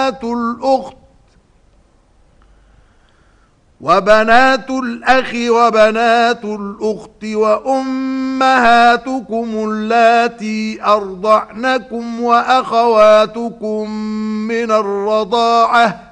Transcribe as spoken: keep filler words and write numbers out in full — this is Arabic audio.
وبنات الأخت وبنات الأخ وبنات الأخت وأمهاتكم اللاتي أرضعنكم وأخواتكم من الرضاعة